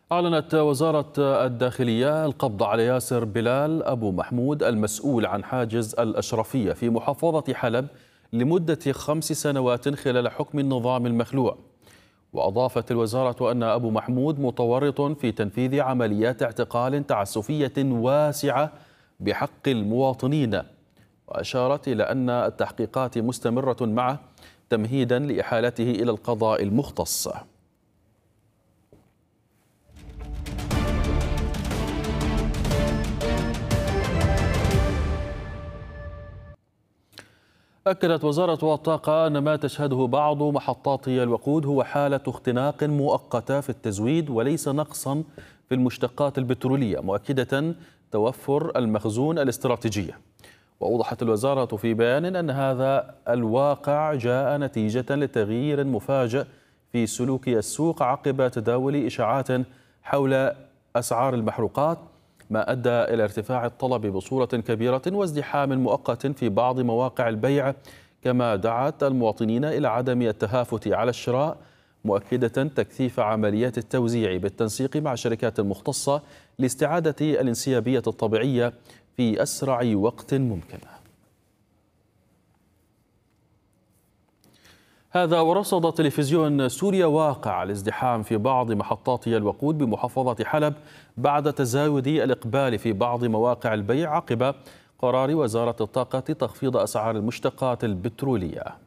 أعلنت وزارة الداخلية القبض على ياسر بلال أبو محمود المسؤول عن حاجز الأشرفية في محافظة حلب لمدة 5 سنوات خلال حكم النظام المخلوع. وأضافت الوزارة أن أبو محمود متورط في تنفيذ عمليات اعتقال تعسفية واسعة بحق المواطنين، وأشارت إلى أن التحقيقات مستمرة معه تمهيدا لإحالته إلى القضاء المختص. أكدت وزارة الطاقة أن ما تشهده بعض محطات الوقود هو حالة اختناق مؤقتة في التزويد وليس نقصا في المشتقات البترولية، مؤكدة توفر المخزون الاستراتيجي. وأوضحت الوزارة في بيان أن هذا الواقع جاء نتيجة لتغيير مفاجئ في سلوك السوق عقب تداول إشاعات حول أسعار المحروقات، ما أدى إلى ارتفاع الطلب بصورة كبيرة وازدحام مؤقت في بعض مواقع البيع، كما دعت المواطنين إلى عدم التهافت على الشراء، مؤكدة تكثيف عمليات التوزيع بالتنسيق مع الشركات المختصة لاستعادة الانسيابية الطبيعية في أسرع وقت ممكن. هذا ورصد تلفزيون سوريا واقع الازدحام في بعض محطات الوقود بمحافظة حلب بعد تزايد الإقبال في بعض مواقع البيع عقب قرار وزارة الطاقة تخفيض أسعار المشتقات البترولية.